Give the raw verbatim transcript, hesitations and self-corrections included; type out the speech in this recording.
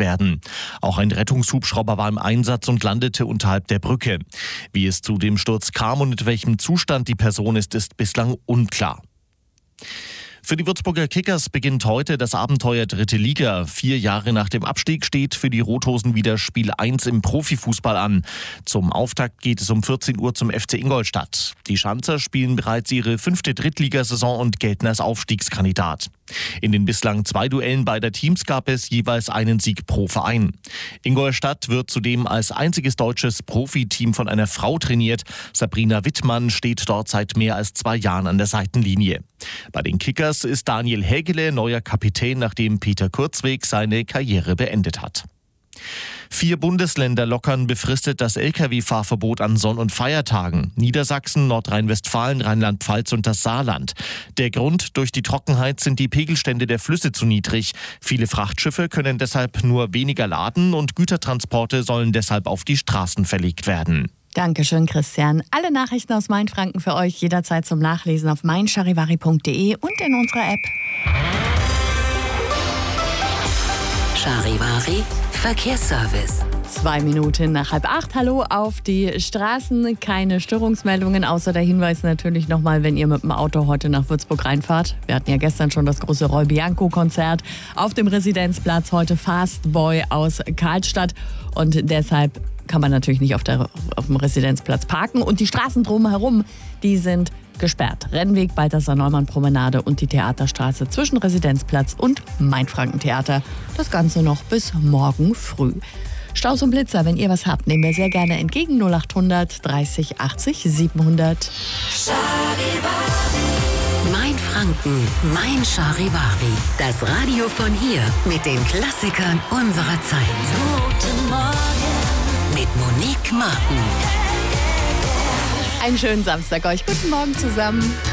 werden. Auch ein Rettungshubschrauber war im Einsatz und landete unterhalb der Brücke. Wie es zu dem Sturz kam und in welchem Zustand die Person ist, ist bislang unklar. Für die Würzburger Kickers beginnt heute das Abenteuer Dritte Liga. Vier Jahre nach dem Abstieg steht für die Rothosen wieder Spiel eins im Profifußball an. Zum Auftakt geht es um vierzehn Uhr zum F C Ingolstadt. Die Schanzer spielen bereits ihre fünfte Drittligasaison und gelten als Aufstiegskandidat. In den bislang zwei Duellen beider Teams gab es jeweils einen Sieg pro Verein. Ingolstadt wird zudem als einziges deutsches Profiteam von einer Frau trainiert. Sabrina Wittmann steht dort seit mehr als zwei Jahren an der Seitenlinie. Bei den Kickers ist Daniel Hägele neuer Kapitän, nachdem Peter Kurzweg seine Karriere beendet hat. Vier Bundesländer lockern befristet das L K W-Fahrverbot an Sonn- und Feiertagen. Niedersachsen, Nordrhein-Westfalen, Rheinland-Pfalz und das Saarland. Der Grund: durch die Trockenheit sind die Pegelstände der Flüsse zu niedrig. Viele Frachtschiffe können deshalb nur weniger laden und Gütertransporte sollen deshalb auf die Straßen verlegt werden. Dankeschön, Christian. Alle Nachrichten aus Mainfranken für euch jederzeit zum Nachlesen auf mein charivari punkt de und in unserer App. Charivari Verkehrsservice. Zwei Minuten nach halb acht. Hallo auf die Straßen. Keine Störungsmeldungen, außer der Hinweis natürlich nochmal, wenn ihr mit dem Auto heute nach Würzburg reinfahrt. Wir hatten ja gestern schon das große Roy Bianco-Konzert auf dem Residenzplatz. Heute Fastboy aus Karlstadt. Und deshalb kann man natürlich nicht auf, der, auf dem Residenzplatz parken. Und die Straßen drumherum, die sind gesperrt. Rennweg, Balthasar-Neumann-Promenade und die Theaterstraße zwischen Residenzplatz und Mainfranken-Theater. Das Ganze noch bis morgen früh. Staus und Blitzer, wenn ihr was habt, nehmen wir sehr gerne entgegen. null acht hundert dreißig achtzig siebenhundert. Mainfranken, mein Charivari. Das Radio von hier mit den Klassikern unserer Zeit. Guten Morgen mit Monique Martin. Einen schönen Samstag euch. Guten Morgen zusammen.